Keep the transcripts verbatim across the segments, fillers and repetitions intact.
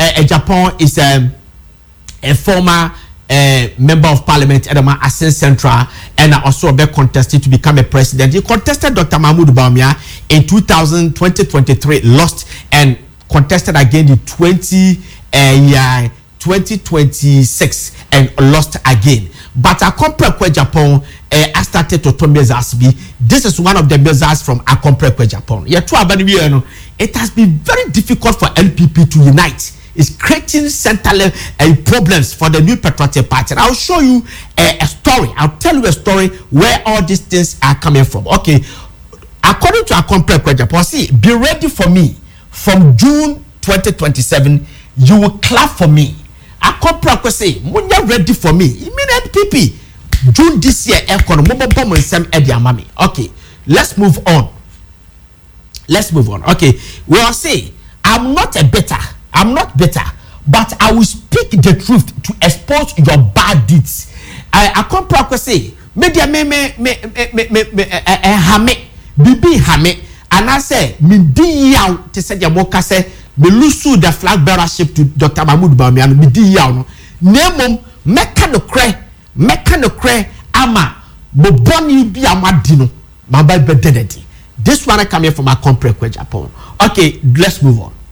uh, Japan is um, a former uh, member of parliament at the Asen Central and also be contested to become a president. He contested Doctor Mahmoud Bawumia in two thousand twenty twenty-three, lost, and contested again in twenty twenty-six and lost again. But Akomprekwe Japan uh, started to turn measures. This is one of the measures from Akomprekwe Japan. It has been very difficult for N P P to unite. It's creating central uh, problems for the New Patriotic Party. I'll show you uh, a story. I'll tell you a story where all these things are coming from. Okay, according to Akomprekwe Japan, see, be ready for me from June twenty twenty-seven. You will clap for me. Akomprekwe say, when you're ready for me, you mean N P P. June this year, okay, let's move on. Let's move on. Okay, we will say, I'm not a better, I'm not better, but I will speak the truth to expose your bad deeds. I Akomprekwe say, media me me me me me me hame, bibi hame, and I say, me di yaw te say yamoka say. Me lusu the flag bearership to Doctor Mahmoud Bawumia no me di yaw no nemom meka no kre meka no kre ama bo boni bi amadi no ma ba be dededi. This one coming from Akomprekwe Japan. Okay, let's move on.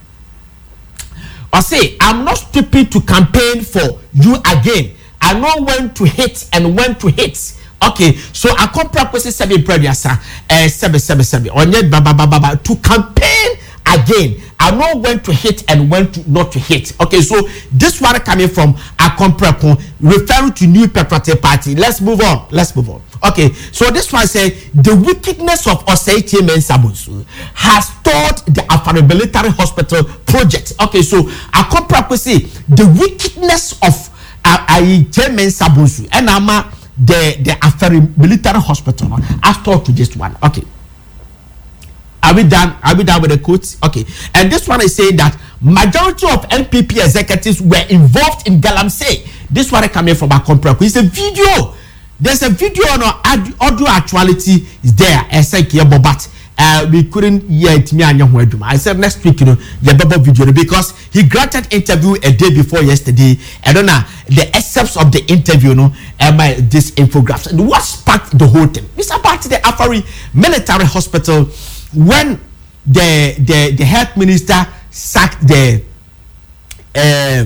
I say I'm not stupid to campaign for you again. I know when to hit and when to hit. Okay, so Akomprekwe say seven brother eh seven seven seven onye baba baba to campaign again. I know when to hit and when to not to hit. Okay, so this one coming from Akomprekwe referring to New Patriotic Party. Let's move on. Let's move on. Okay, so this one says the wickedness of Osei Mensah Bonsu has stalled the Afari Military Hospital project. Okay, so Akomprekwe say the wickedness of Osei Mensah Bonsu and ama the the Afari Military Hospital has stalled to this one. Okay. Are we done? Are we done with the quotes? Okay. And this one is saying that majority of N P P executives were involved in Galamsey. This one is coming from Akomprekwe. It's a video. There's a video on audio actuality is there. I said, but uh, we couldn't hear it. I said next week, you know, the double video because he granted interview a day before yesterday. I don't know the excerpts of the interview, you know, and my this infographs. And what sparked the whole thing? It's about the Afari Military Hospital. When the the the health minister sacked the uh,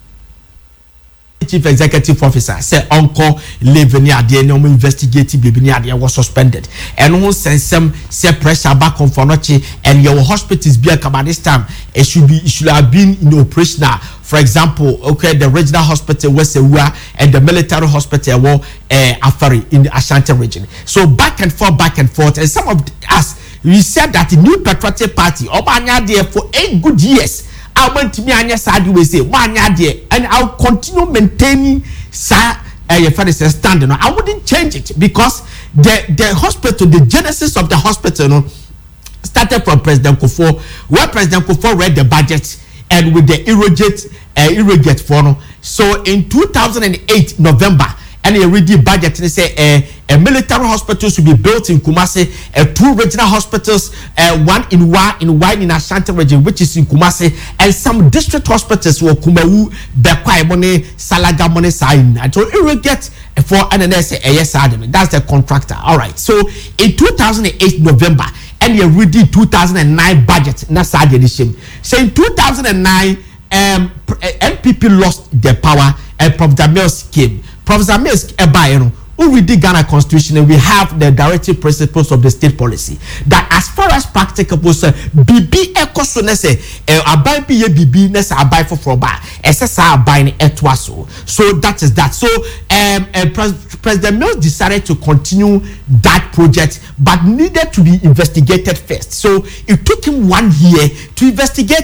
chief executive officer, said uncle living near the no investigative baby near the was suspended, and who sent some say pressure back on for noche, and your hospitals be a this time it should be it should have been in operational. For example, okay, the regional hospital was Sewa and the military hospital was uh, Afari in the Ashanti region. So back and forth, back and forth, and some of us. We said that the New Patriotic Party, Obanya there for eight good years. I went to me and yes, I do say one year there, and I'll continue maintaining sa a standing. I wouldn't change it because the the hospital, the genesis of the hospital, you know, started from President Kufuor, where President Kufuor read the budget and with the irrigate uh, irrigate fund. So in two thousand eight November. And a ready budget and say uh, a military hospital should be built in Kumasi, uh, two regional hospitals, uh, one in Wa in Wine in Ashanti region, which is in Kumasi, and some district hospitals were Kumawu, Bekwai Mone, Salaga Mone Sain. And so irrigate for N N S A S R. That's the contractor. All right. So in two thousand eight November, and you ready two thousand nine budget. That's the edition. So in two thousand nine, um, N P P lost their power, and Professor Mills came. Professor Mills, who read the Ghana Constitution, and we have the directive principles of the state policy that, as far as practicable, B B Ecoso nese, abai B B nese abai for froba, S S R abai etwaso. So that is that. So um, uh, President Mills decided to continue that project, but needed to be investigated first. So it took him one year to investigate